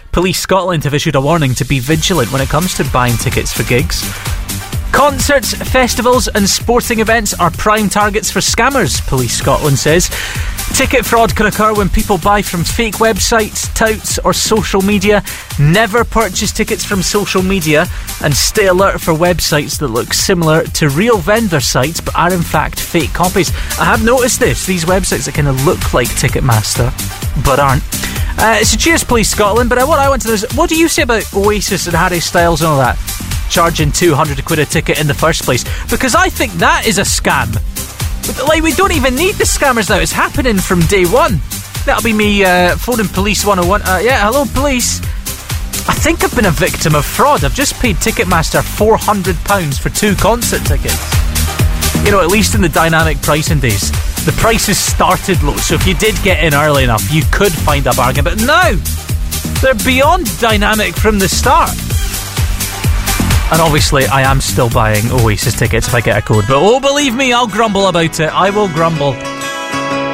Police Scotland have issued a warning to be vigilant when it comes to buying tickets for gigs. Concerts, festivals and sporting events are prime targets for scammers, Police Scotland says. Ticket fraud can occur when people buy from fake websites, touts or social media. Never purchase tickets from social media and stay alert for websites that look similar to real vendor sites but are in fact fake copies. I have noticed this, these websites that kind of look like Ticketmaster but aren't. So cheers, Police Scotland, but what I want to know is, what do you say about Oasis and Harry Styles and all that? Charging 200 quid a ticket in the first place, because I think that is a scam. Like, we don't even need the scammers now. It's happening from day one. That'll be me phoning Police 101. Yeah, hello, police. I think I've been a victim of fraud. I've just paid Ticketmaster £400 for 2 concert tickets. You know, at least in the dynamic pricing days, the prices started low, so if you did get in early enough, you could find a bargain. But now, they're beyond dynamic from the start. And obviously, I am still buying Oasis tickets if I get a code. But believe me, I'll grumble about it. I will grumble.